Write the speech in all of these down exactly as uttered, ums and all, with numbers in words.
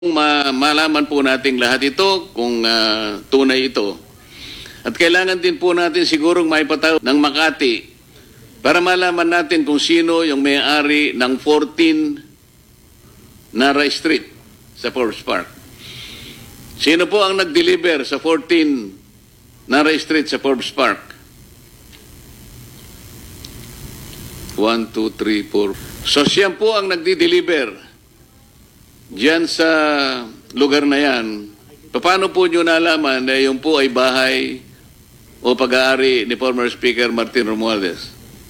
Ma malaman po nating lahat ito kung uh, tunay ito. At kailangan din po natin sigurong maipatawag ng Makati para malaman natin kung sino yung may-ari ng fourteen Nara Street sa Forbes Park. Sino po ang nag-deliver sa fourteen Nara Street sa Forbes Park? One, two, three, four. So siya po ang nagdi-deliver diyan sa lugar na yan. Paano po nyo nalaman na yung po ay bahay o pag-aari ni former Speaker Martin Romualdez?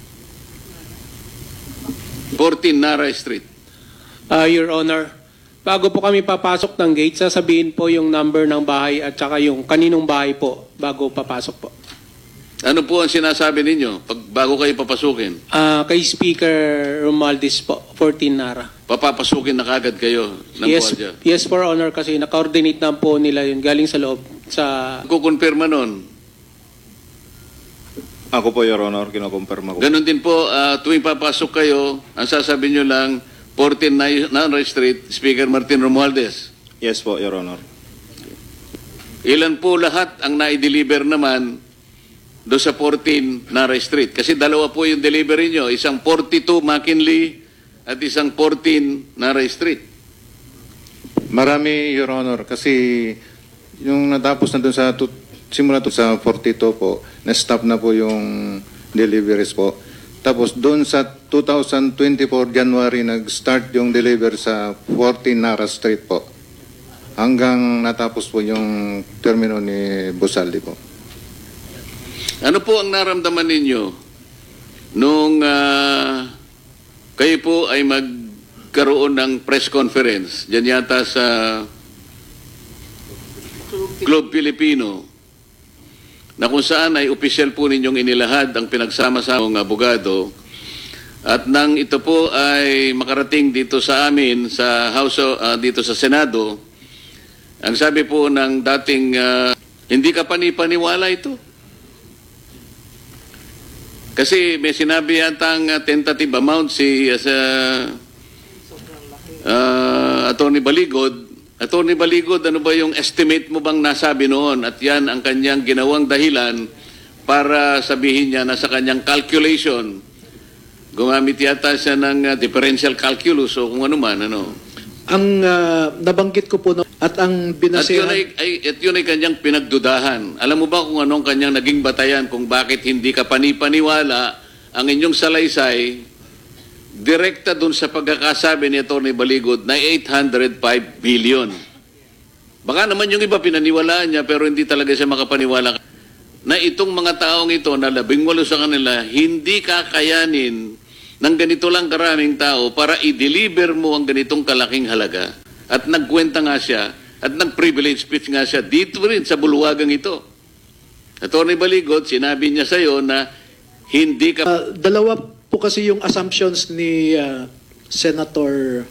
fourteen Nara Street. Uh, Your Honor, bago po kami papasok ng gate, sasabihin po yung number ng bahay at saka yung kaninong bahay po bago papasok po. Ano po ang sinasabi ninyo pag bago kayo papasukin? Uh, kay Speaker Romualdez po, fourteen Nara. Papapasukin na kagad kayo ng Yes, gwardiya? yes, for honor, kasi naka-coordinate na po nila yun galing sa loob. Sa Kukonfirma nun. Ako po, Your Honor, kinukumpirma ko. Ganon din po, uh, tuwing papasok kayo, ang sasabihin nyo lang, fourteen Nara Street, Speaker Martin Romualdez. Yes po, Your Honor. Ilan po lahat ang na-deliver naman do sa fourteen Nara Street? Kasi dalawa po yung delivery nyo, isang forty-two McKinley at isang fourteen Nara Street. Marami, Your Honor, kasi yung natapos na dun sa, simula to sa forty-two po, na-stop na po yung deliveries po. Tapos doon sa two thousand twenty-four January, nag-start yung deliver sa fourteen Nara Street po. Hanggang natapos po yung termino ni Busaldi po. Ano po ang naramdaman ninyo nung uh, kayo po ay magkaroon ng press conference dyan yata sa Club Filipino na kung saan ay opisyal po ninyong inilahad ang pinagsama-samang abogado, at nang ito po ay makarating dito sa amin sa House of, uh, dito sa Senado, ang sabi po ng dating uh, hindi ka panipaniwala ito. Kasi may sinabi yatang uh, tentative amount si uh, sa uh, Attorney Baligod. Attorney Baligod, ano ba yung estimate mo bang nasabi noon? At yan ang kanyang ginawang dahilan para sabihin niya na sa kanyang calculation, gumamit yata siya ng uh, differential calculus o kung ano man, ano. Ang uh, nabanggit ko po no, at ang binasehan... At yun, ay, ay, at yun ay kanyang pinagdudahan. Alam mo ba kung anong kanyang naging batayan kung bakit hindi ka panipaniwala ang inyong salaysay direkta dun sa pagkakasabi ni Atty. Baligod na eight hundred five billion. Baka naman yung iba pinaniwalaan niya pero hindi talaga siya makapaniwala na itong mga taong ito na labing walo sa kanila hindi kakayanin ng ganito lang karaming tao para i-deliver mo ang ganitong kalaking halaga. At nagkwenta nga siya at nag-privilege speech nga siya dito rin sa bulwagang ito. Atty. Baligod, sinabi niya sa iyo na hindi ka... Uh, dalawa po kasi yung assumptions ni uh, Senator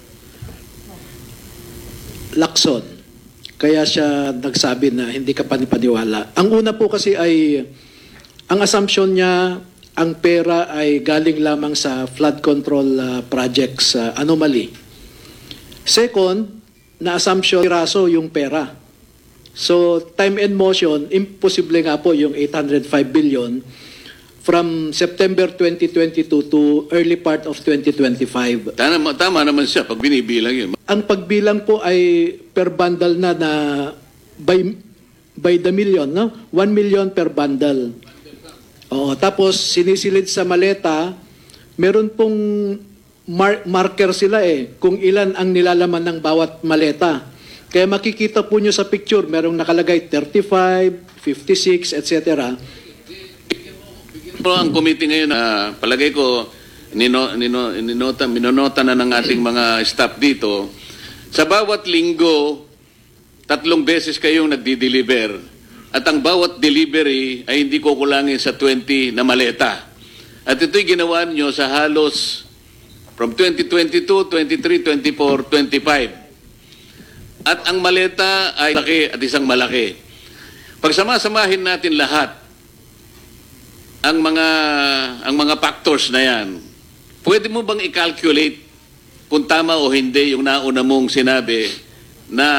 Lacson. Kaya siya nagsabi na hindi ka panipaniwala. Ang una po kasi ay, ang assumption niya, ang pera ay galing lamang sa flood control uh, projects uh, anomaly. Second, na assumption raso yung pera. So, time and motion, imposible nga po yung eight hundred five billion from September twenty twenty-two to early part of twenty twenty-five. Tama, tama naman siya pag binibilang yun. Ang pagbilang po ay per bundle na na by, by the million, no? one million per bundle. Oo, tapos sinisilid sa maleta, meron pong mar- marker sila eh, kung ilan ang nilalaman ng bawat maleta. Kaya makikita po nyo sa picture, merong nakalagay thirty-five, fifty-six, et cetera. Pero ang committee ngayon, uh, palagay ko, nino, nino, ninota, minonota na ng ating mga staff dito, sa bawat linggo, tatlong beses kayong nagdi-deliver. At ang bawat delivery ay hindi kukulangin sa twenty na maleta. At ito'y ginawa nyo sa halos from twenty twenty-two, twenty-three, twenty-four, twenty-five. At ang maleta ay malaki at isang malaki. Pagsama-samahin natin lahat ang mga ang mga factors na yan, pwede mo bang i-calculate kung tama o hindi yung nauna mong sinabi na